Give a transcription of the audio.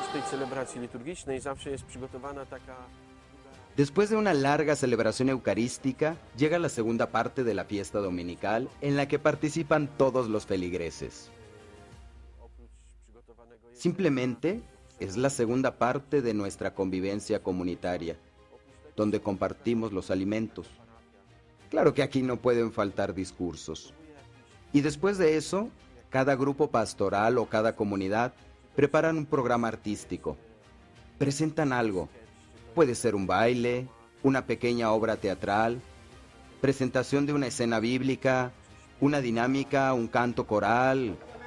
tej celebracji liturgicznej zawsze jest przygotowana taka... Después de una larga celebración eucarística, llega la segunda parte de la fiesta dominical en la que participan todos los feligreses. Simplemente es la segunda parte de nuestra convivencia comunitaria, donde compartimos los alimentos. Claro que aquí no pueden faltar discursos. Y después de eso, cada grupo pastoral o cada comunidad preparan un programa artístico. Presentan algo. Puede ser un baile, una pequeña obra teatral, presentación de una escena bíblica, una dinámica, un canto coral,